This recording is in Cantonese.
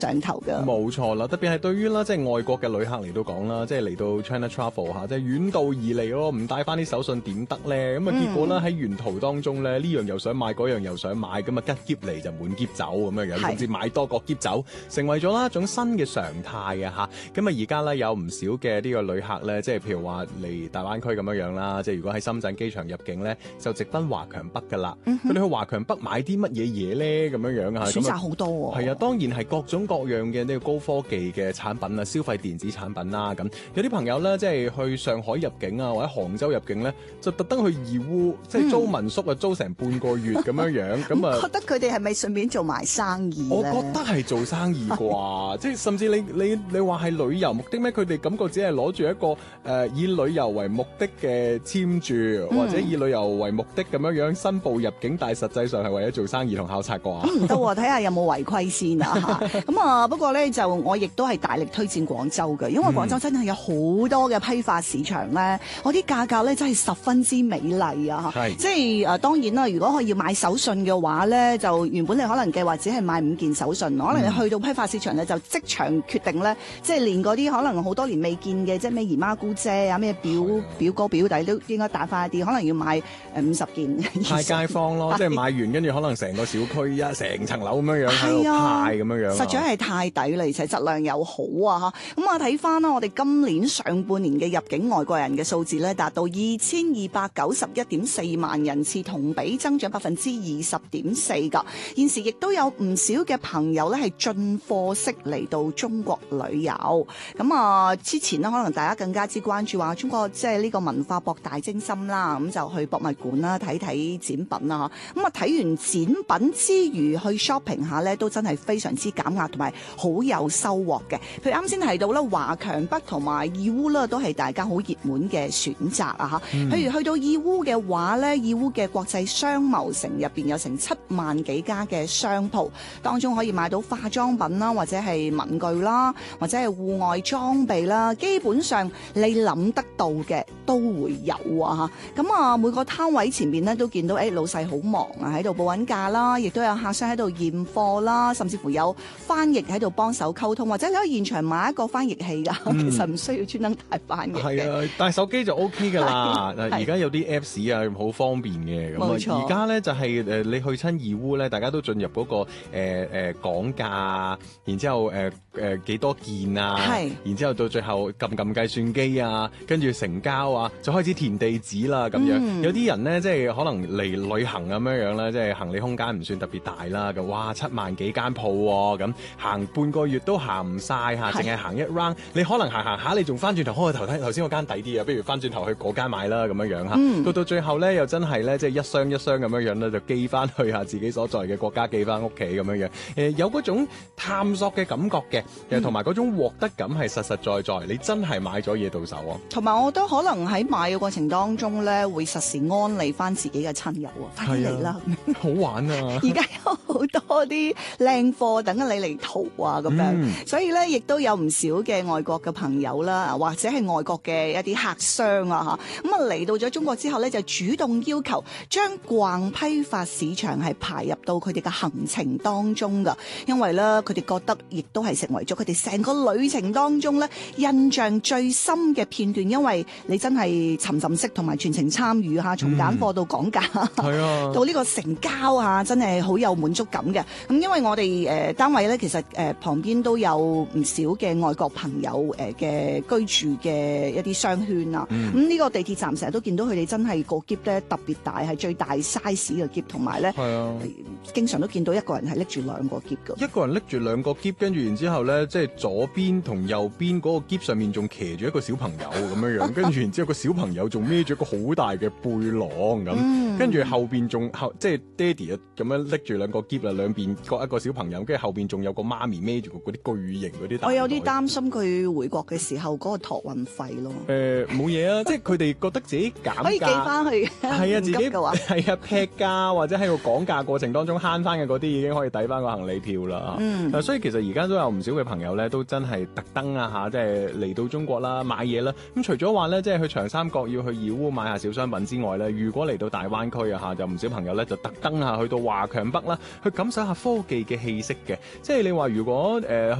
上頭㗎。 冇錯啦，特別係對於啦，即係外國嘅旅客嚟到講啦，即係嚟到 China Travel 嚇，即係遠道而嚟咯，唔帶翻啲手信點得咧？咁啊結果咧喺沿途當中咧，呢樣又想買，嗰樣又想買，咁啊吉喼嚟就滿喼走咁樣樣，甚至買多個喼走，成為咗啦一種新嘅常態啊嚇！咁啊而家咧有唔少嘅呢個旅客咧，即係譬如話嚟大灣區咁樣樣啦，即係如果喺深圳機場入境咧，就直奔華強北噶啦。佢哋去華強北買啲乜嘢嘢咧？咁樣樣啊， 選擇好多喎。 係啊，當然係各種各樣嘅呢個高科技嘅產品啊，消費電子產品啦。咁有啲朋友咧，即係去上海入境啊，或者杭州入境咧，就特登去義烏，即係租民宿啊，租成半個月咁樣樣。咁啊， 覺得佢哋係咪順便做埋生意咧？ 我覺得係做生意啩，即係甚至你話係旅遊目的咩？佢哋感覺只係攞住一個以旅遊為目的嘅簽注，或者以旅遊為目的咁樣樣申報入境，但係實際上係為咗做生意同考察啩。 唔得喎，睇下有冇違規先啊嚇！咁啊，不過咧就我亦都係大力推薦廣州嘅，因為廣州真係有好多嘅批發市場咧，嗰啲價格咧真係十分之美麗啊！即係當然啦，如果我要買手信嘅話咧，就原本你可能計劃只係買5件手信，可能你去到批發市場咧就即場決定咧，即係連嗰啲可能好多年未見嘅，即係咩姨媽姑姐啊、咩表哥表弟都應該帶翻一啲，可能要買50件。 派街坊咯，即係買完跟住可能成個小區成層樓咁樣樣喺度派咁樣樣， 實在係太抵啦，而且質量又好啊！咁啊睇翻啦，我哋今年上半年嘅入境外國人嘅數字咧，達到2291.4萬人次，同比增長20.4%㗎。現時亦都有唔少嘅朋友咧係進貨式嚟到中國旅遊。咁啊，之前呢，可能大家更加之關注話中國即係呢個文化博大精深啦，咁就去博物館啦，睇睇展品啦。咁啊睇完展品之餘去 shopping 下咧，都真係非常之減壓同埋好有收穫嘅。譬如啱先提到啦，華強北同埋義烏啦，都係大家好熱門嘅選擇啊嚇。譬如去到義烏嘅話咧，義烏嘅國際商貿城入邊有成7萬幾家嘅商鋪，當中可以買到化妝品啦，或者係文具啦，或者係戶外裝備啦，基本上你諗得到嘅都會有啊嚇。咁啊，每個攤位前面咧都見到老細好忙啊，喺度報緊價啦，亦都有客商喺度驗貨啦，甚至乎有翻譯喺度幫手溝通，或者你可以現場買一個翻譯器㗎，其實唔需要專登帶翻譯嘅。 係啊，帶手機就 OK 㗎啦。而家有啲 Apps 啊，好方便嘅。 冇錯。 而家咧就係你去親義烏咧，大家都進入嗰個講價，然之後幾多件啊，然之後到最後撳計算機啊，跟住成交啊，就開始填地址啦咁樣。有啲人咧即係可能嚟旅行咁樣啦，即係行李空間唔算特別大啦。咁哇，7萬幾間鋪喎，咁行半個月都行唔晒嚇，淨係行一 round。你可能行下，你仲翻轉頭開個頭睇頭先嗰間抵啲啊，不如翻轉頭去嗰間買啦咁樣樣嚇。到最後咧，又真係咧，即係一箱一箱咁樣樣咧，就寄翻去下自己所在嘅國家，寄翻屋企咁樣樣。有嗰種探索嘅感覺嘅，同埋嗰種獲得感係實實在在，你真係買咗嘢到手啊！ 同埋我覺得可能喺買嘅過程當中咧，會實時安利翻自己嘅親友啊，快啲嚟啦！ 好玩啊！ 而家有好多啲靚貨等緊你嚟淘啊，咁樣，所以咧亦都有唔少嘅外國嘅朋友啦，或者係外國嘅一啲客商啊嚇，咁啊嚟到咗中國之後咧，就主動要求將逛批發市場係排入到佢哋嘅行程當中噶，因為咧佢哋覺得亦都係成為咗佢哋成個旅程當中咧印象最深嘅片段，因為你真係沉浸式同埋全程參與嚇，從揀貨到講價，到呢個成交嚇，真係好有滿足感嘅。咁因為我哋單位咧，其實旁邊都有唔少嘅外國朋友嘅居住嘅一啲商圈啊。咁呢個地鐵站成日都見到佢哋真係個篋咧特別大，係最大 size 嘅篋，同埋咧經常都見到一個人係拎住2個篋㗎。 一個人拎住2個篋，跟住然之後咧，即係左邊同右邊嗰個篋上面仲騎住一個小朋友咁樣樣，跟住然之後個小朋友仲孭住一個好大嘅背囊咁，跟住後邊仲即係爹哋啊咁樣拎住2個篋啦，兩邊各一個小朋友，跟住後邊仲有個媽咪孭住嗰啲巨型嗰啲。 我有啲擔心佢回國嘅時候嗰個託運費咯。 冇嘢啊，即係佢哋覺得自己減價可以寄翻去， 係啊，自己係啊劈價或者喺個講價過程當中慳翻嘅嗰啲已經可以抵翻個行李票啦。所以其實而家都有唔少嘅朋友咧，都真係特登啊嚇，即係嚟到中國啦買嘢啦。咁除咗話咧，即係去長三角要去義烏買下小商品之外咧，如果嚟到大灣區啊嚇，就唔少朋友咧就特登去到華強北啦，去感受下科技嘅氣息嘅。即係你話如果